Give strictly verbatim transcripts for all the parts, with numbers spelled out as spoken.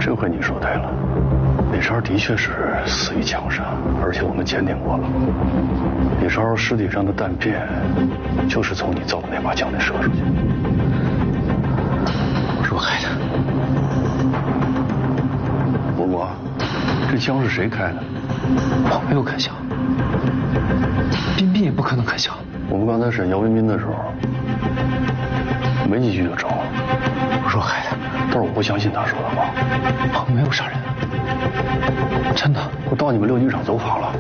这回你说对了，李超的确是死于枪杀，而且我们鉴定过了，李超尸体上的弹片就是从你造的那把枪里射出去。是我开的。伯伯，这枪是谁开的？ 我没有开枪，彬彬也不可能开枪。 我们刚才审姚彬彬的时候，没几句就着了。 不是我开的， 但是我不相信他说的话。 我没有杀人，真的。 我到你们六机场走访了，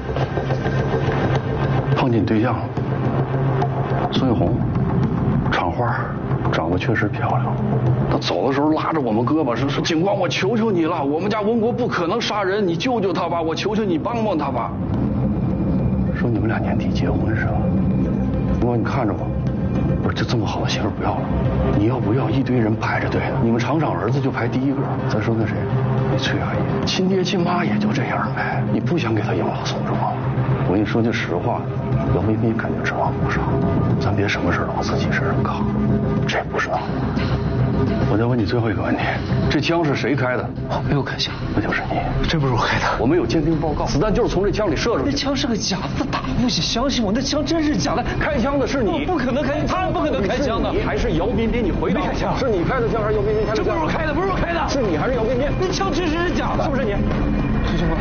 碰见你对象了，孙玉红，厂花，长得确实漂亮。他走的时候拉着我们胳膊说：“说警官，我求求你了，我们家文国不可能杀人，你救救他吧，我求求你帮帮他吧。”说你们俩年底结婚是吧？警官，你看着吧。我说就这么好的媳妇不要了，你要不要？一堆人排着队的，你们厂长儿子就排第一个。再说那谁，那崔阿姨，亲爹亲妈也就这样呗，你不想给他养老送终吗？我跟你说句实话，姚彬彬感觉指望不上，咱别什么事都往自己身上扛，这不是当的。我再问你最后一个问题，这枪是谁开的？ 我没有开枪， 那就是你。 这不是我开的， 我们有鉴定报告，子弹就是从这枪里射出去。 那枪是个假子打，不许相信我，那枪真是假的。 开枪的是你， 我不可能开，他不可能开枪的。 还是姚彬彬？你回答。 没开枪， 是你开的枪还是姚彬彬开的枪？ 这不是我开的，不是我开的。 是你还是姚彬彬？ 那枪确实是假的， 是不是你？ 朱警官，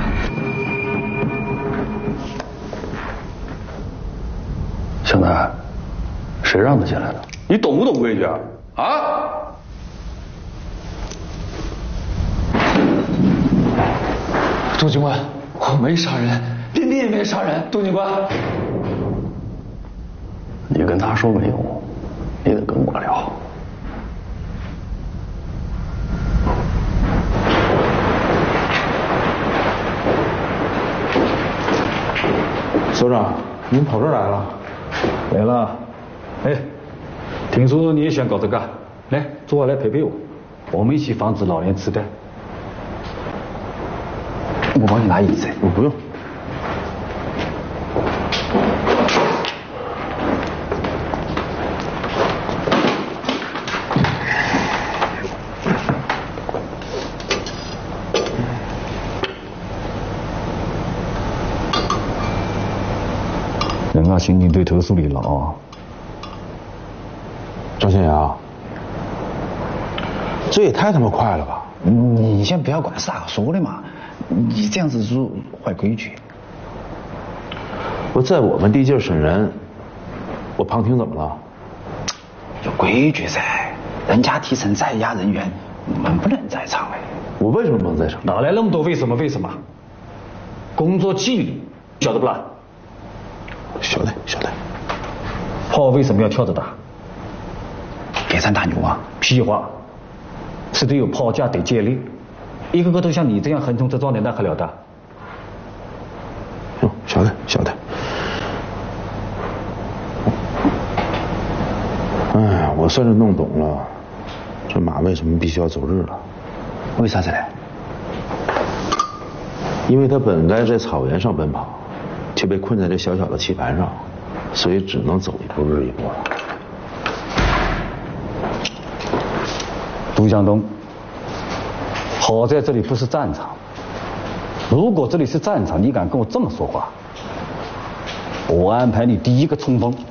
现在谁让他进来的？你懂不懂规矩啊？啊？ 杜警官，我没杀人，彬彬也没杀人。杜警官， 你跟他说没用，你得跟我聊。 首长，您跑这儿来了？ 来了。哎，听说你也想搞这个，来，坐下来陪陪我，我们一起防止老年痴呆。 我帮你拿椅子。 我不用。 人家刑警队投诉你了啊， 张先阳，这也太他妈快了吧！ 你先不要管是咋说的嘛，你这样子是坏规矩。 我在我们地界审人，我旁听怎么了？ 有规矩噻，人家提成在押人员，我们不能在场哎。 我为什么不能在场？ 哪来那么多为什么？为什么？工作纪律晓得不啦？ 晓得晓得。 炮为什么要跳着打？ 给咱打牛啊！ 屁话，是得有炮架得接力，一个个都像你这样横冲直撞的，那还了得？ 哦，晓得晓得。哎，我算是弄懂了，这马为什么必须要走日了？ 为啥子呢？ 因为他本该在草原上奔跑，却被困在这小小的棋盘上，所以只能走一步日一步了。 杜向东，好在这里不是战场。如果这里是战场，你敢跟我这么说话，我安排你第一个冲锋。